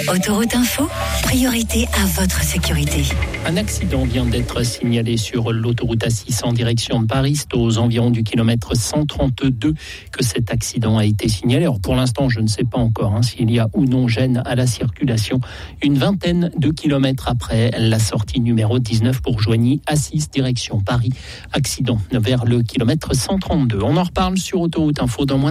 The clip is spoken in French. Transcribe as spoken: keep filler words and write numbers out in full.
Autoroute Info, priorité à votre sécurité. Un accident vient d'être signalé sur l'autoroute A six en direction de Paris. C'est aux environs du kilomètre cent trente-deux que cet accident a été signalé. Alors pour l'instant, je ne sais pas encore hein, s'il y a ou non gêne à la circulation. Une vingtaine de kilomètres après la sortie numéro dix-neuf pour Joigny, A six direction Paris. Accident vers le kilomètre cent trente-deux. On en reparle sur Autoroute Info dans moins